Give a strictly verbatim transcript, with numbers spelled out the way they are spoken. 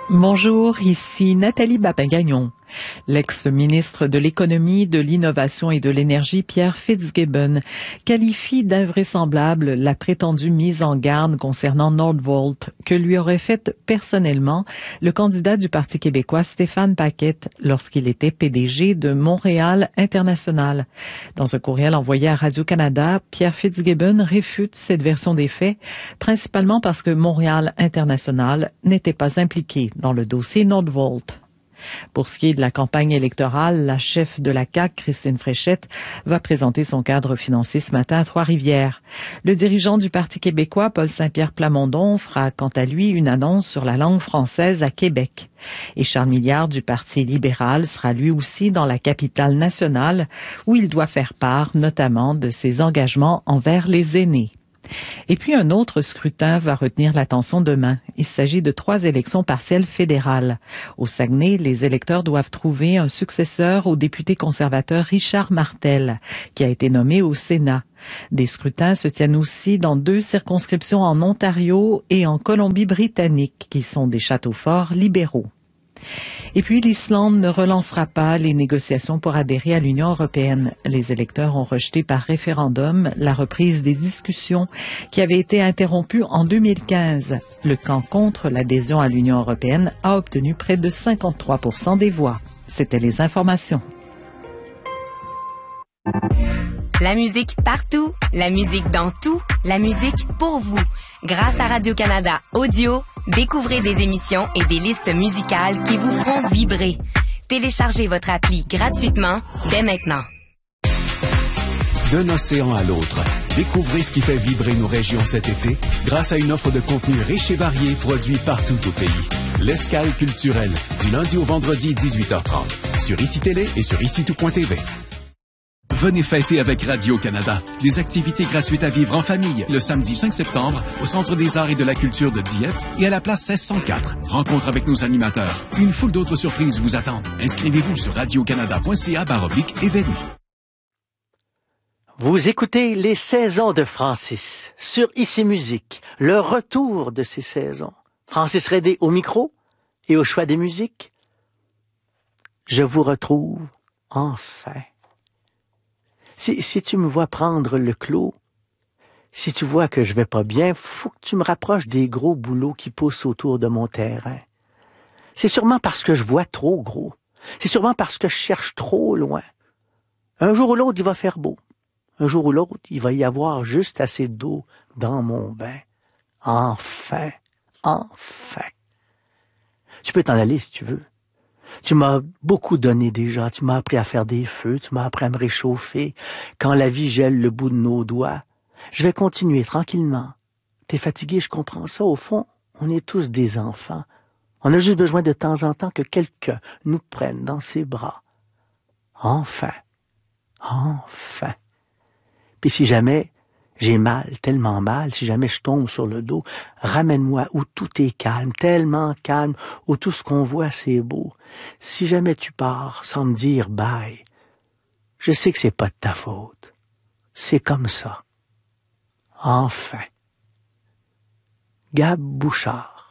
Bonjour, ici Nathalie Babin-Gagnon. L'ex-ministre de l'Économie, de l'Innovation et de l'Énergie, Pierre Fitzgibbon, qualifie d'invraisemblable la prétendue mise en garde concernant Nordvolt que lui aurait faite personnellement le candidat du Parti québécois Stéphane Paquette lorsqu'il était P D G de Montréal International. Dans un courriel envoyé à Radio-Canada, Pierre Fitzgibbon réfute cette version des faits, principalement parce que Montréal International n'était pas impliqué dans le dossier Nordvolt. Pour ce qui est de la campagne électorale, la chef de la C A Q, Christine Fréchette, va présenter son cadre financier ce matin à Trois-Rivières. Le dirigeant du Parti québécois, Paul Saint-Pierre Plamondon, fera quant à lui une annonce sur la langue française à Québec. Et Charles Milliard du Parti libéral sera lui aussi dans la capitale nationale, où il doit faire part notamment de ses engagements envers les aînés. Et puis un autre scrutin va retenir l'attention demain. Il s'agit de trois élections partielles fédérales. Au Saguenay, les électeurs doivent trouver un successeur au député conservateur Richard Martel, qui a été nommé au Sénat. Des scrutins se tiennent aussi dans deux circonscriptions en Ontario et en Colombie-Britannique, qui sont des châteaux forts libéraux. Et puis, l'Islande ne relancera pas les négociations pour adhérer à l'Union européenne. Les électeurs ont rejeté par référendum la reprise des discussions qui avaient été interrompues en deux mille quinze. Le camp contre l'adhésion à l'Union européenne a obtenu près de cinquante-trois pour cent des voix. C'était les informations. La musique partout, la musique dans tout, la musique pour vous. Grâce à Radio-Canada Audio, découvrez des émissions et des listes musicales qui vous feront vibrer. Téléchargez votre appli gratuitement dès maintenant. D'un océan à l'autre, découvrez ce qui fait vibrer nos régions cet été grâce à une offre de contenu riche et varié produit partout au pays. L'Escale culturelle, du lundi au vendredi dix-huit heures trente, sur I C I Télé et sur ici tout point t v. Venez fêter avec Radio-Canada. Des activités gratuites à vivre en famille le samedi cinq septembre au Centre des arts et de la culture de Dieppe et à la place seize cent quatre. Rencontre avec nos animateurs. Une foule d'autres surprises vous attendent. Inscrivez-vous sur radiocanada.ca baroblique événements. Vous écoutez les saisons de Francis sur Ici Musique, le retour de ces saisons. Francis Redé au micro et au choix des musiques. Je vous retrouve enfin. Si, si tu me vois prendre le clos, si tu vois que je vais pas bien, faut que tu me rapproches des gros bouleaux qui poussent autour de mon terrain. C'est sûrement parce que je vois trop gros. C'est sûrement parce que je cherche trop loin. Un jour ou l'autre, il va faire beau. Un jour ou l'autre, il va y avoir juste assez d'eau dans mon bain. Enfin, enfin. Tu peux t'en aller si tu veux. Tu m'as beaucoup donné déjà. Tu m'as appris à faire des feux. Tu m'as appris à me réchauffer. Quand la vie gèle le bout de nos doigts, je vais continuer tranquillement. T'es fatigué, je comprends ça. Au fond, on est tous des enfants. On a juste besoin de temps en temps que quelqu'un nous prenne dans ses bras. Enfin. Enfin. Puis si jamais j'ai mal, tellement mal, si jamais je tombe sur le dos, ramène-moi où tout est calme, tellement calme, où tout ce qu'on voit c'est beau. Si jamais tu pars sans me dire bye, je sais que c'est pas de ta faute. C'est comme ça. Enfin. Gab Bouchard.